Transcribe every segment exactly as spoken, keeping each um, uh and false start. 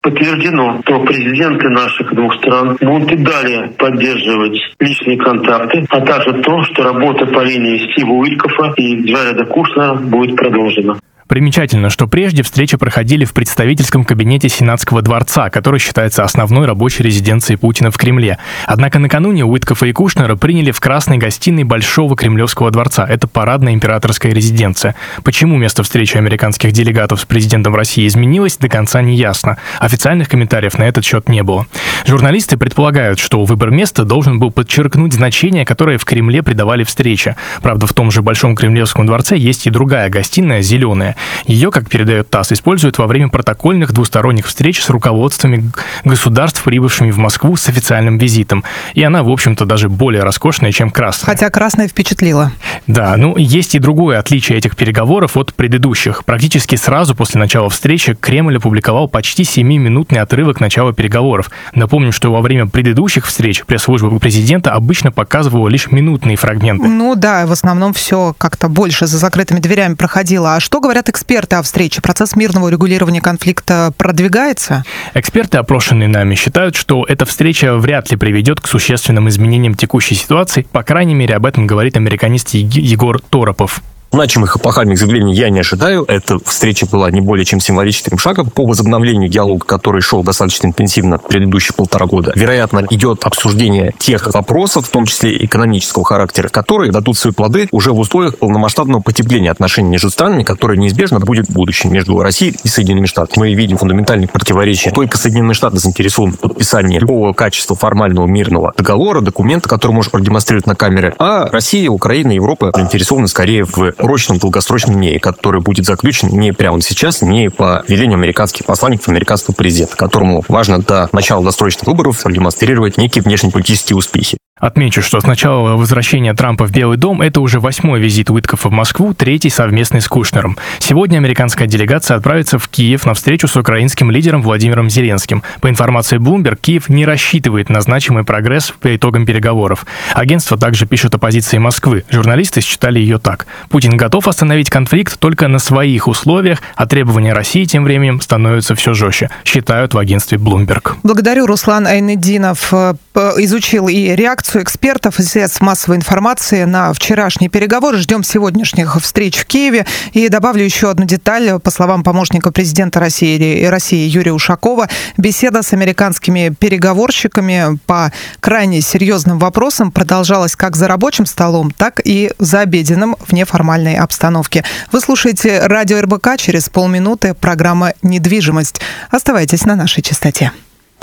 Подтверждено, что президенты наших двух стран будут и далее поддерживать личные контакты, а также то, что работа по линии Стива Уиткофа и Джареда Кушнера будет продолжена. Примечательно, что прежде встречи проходили в представительском кабинете Сенатского дворца, который считается основной рабочей резиденцией Путина в Кремле. Однако накануне Уиткофа и Кушнера приняли в красной гостиной Большого Кремлевского дворца. Это парадная императорская резиденция. Почему место встречи американских делегатов с президентом России изменилось, до конца не ясно. Официальных комментариев на этот счет не было. Журналисты предполагают, что выбор места должен был подчеркнуть значение, которое в Кремле придавали встрече. Правда, в том же Большом Кремлевском дворце есть и другая гостиная, зеленая. Ее, как передает ТАСС, используют во время протокольных двусторонних встреч с руководствами государств, прибывшими в Москву с официальным визитом. И она, в общем-то, даже более роскошная, чем красная. Хотя красная впечатлила. Да, ну есть и другое отличие этих переговоров от предыдущих. Практически сразу после начала встречи Кремль опубликовал почти семиминутный отрывок начала переговоров. Напомним, что во время предыдущих встреч пресс-служба президента обычно показывала лишь минутные фрагменты. Ну да, в основном все как-то больше за закрытыми дверями проходило. А что говорят эксперты о встрече? Процесс мирного регулирования конфликта продвигается? Эксперты, опрошенные нами, считают, что эта встреча вряд ли приведет к существенным изменениям текущей ситуации. По крайней мере, об этом говорит американист Егор Торопов. Значимых эпохальных заявлений я не ожидаю. Эта встреча была не более чем символическим шагом по возобновлению диалога, который шел достаточно интенсивно предыдущие полтора года. Вероятно, идет обсуждение тех вопросов, в том числе экономического характера, которые дадут свои плоды уже в условиях полномасштабного потепления отношений между странами, которое неизбежно будет в будущем между Россией и Соединенными Штатами. Мы видим фундаментальные противоречия. Только Соединенные Штаты заинтересованы в подписании любого качества формального мирного договора, документа, который можно продемонстрировать на камере, а Россия, Украина, Европа заинтересованы скорее в прочном долгосрочном мире, который будет заключен не прямо сейчас, не по велению американских посланников, американского президента, которому важно до начала досрочных выборов продемонстрировать некие внешнеполитические успехи. Отмечу, что с начала возвращения Трампа в Белый дом это уже восьмой визит Уиткофа в Москву, третий совместный с Кушнером. Сегодня американская делегация отправится в Киев на встречу с украинским лидером Владимиром Зеленским. По информации Bloomberg, Киев не рассчитывает на значимый прогресс по итогам переговоров. Агентство также пишет о позиции Москвы. Журналисты считали ее так. Путин готов остановить конфликт только на своих условиях, а требования России тем временем становятся все жестче, считают в агентстве Bloomberg. Благодарю. Руслан Айнетдинов изучил и реакцию экспертов и средств массовой информации на вчерашние переговоры. Ждем сегодняшних встреч в Киеве. И добавлю еще одну деталь. По словам помощника президента России, России Юрия Ушакова, беседа с американскими переговорщиками по крайне серьезным вопросам продолжалась как за рабочим столом, так и за обеденным в неформальной обстановке. Вы слушаете радио эр бэ ка. Через полминуты программа «Недвижимость». Оставайтесь на нашей частоте.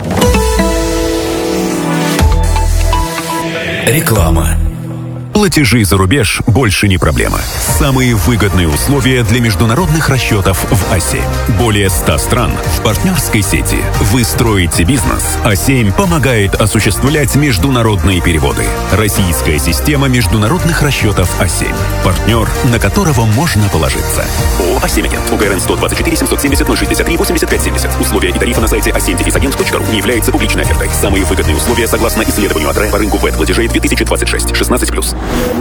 Реклама. Платежи за рубеж больше не проблема. Самые выгодные условия для международных расчетов в а семь. Более ста стран в партнерской сети. Вы строите бизнес. а семь помогает осуществлять международные переводы. Российская система международных расчетов а семь. Партнер, на которого можно положиться. ООО «а семь Агент». УГРН сто двадцать четыре семьсот семьдесят ноль шестьдесят три восемьдесят пять семьдесят. Условия и тарифы на сайте а семь агент точка ру не являются публичной офертой. Самые выгодные условия согласно исследованию АДРЭ по рынку вэт-платежей две тысячи двадцать шесть. шестнадцать плюс.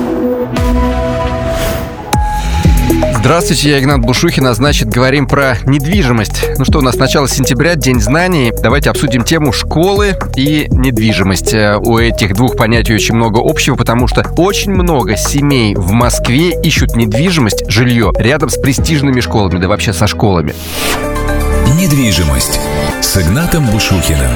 Здравствуйте, я Игнат Бушухин, а значит, говорим про недвижимость. Ну что, у нас начало сентября, День знаний. Давайте обсудим тему школы и недвижимость. У этих двух понятий очень много общего, потому что очень много семей в Москве ищут недвижимость, жилье рядом с престижными школами, да вообще со школами. Недвижимость с Игнатом Бушухиным.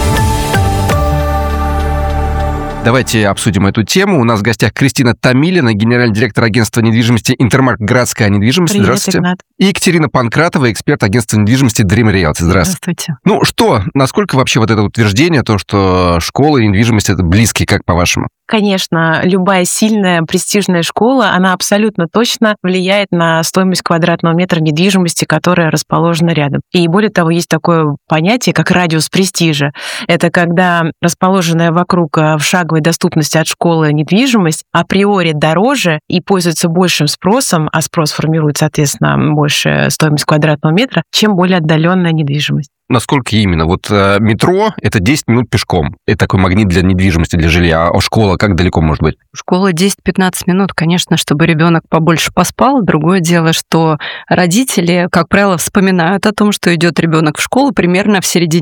Давайте обсудим эту тему. У нас в гостях Кристина Томилина, генеральный директор агентства недвижимости «Интермарк. Городская недвижимость». Привет, здравствуйте. Игнат. И Екатерина Панкратова, эксперт агентства недвижимости Dream Realty. Здравствуйте. Здравствуйте. Ну что, насколько вообще вот это утверждение, то, что школа и недвижимость — это близкие, как по-вашему? Конечно, любая сильная престижная школа, она абсолютно точно влияет на стоимость квадратного метра недвижимости, которая расположена рядом. И более того, есть такое понятие, как радиус престижа. Это когда расположенная вокруг в шаговой доступности от школы недвижимость априори дороже и пользуется большим спросом, а спрос формирует, соответственно, больше стоимость квадратного метра, чем более отдаленная недвижимость. насколько именно? Вот э, метро — это десять минут пешком. Это такой магнит для недвижимости, для жилья. А школа как далеко может быть? Школа десять-пятнадцать минут, конечно, чтобы ребенок побольше поспал. Другое дело, что родители, как правило, вспоминают о том, что идет ребенок в школу примерно в середине